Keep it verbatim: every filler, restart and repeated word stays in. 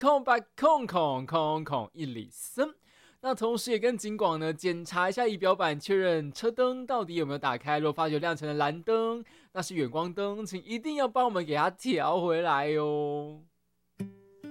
空白空空空空一里森。那同时也跟警广呢检查一下仪表板，确认车灯到底有没有打开。如果发觉亮成了蓝灯，那是远光灯，请一定要帮我们给它调回来哟。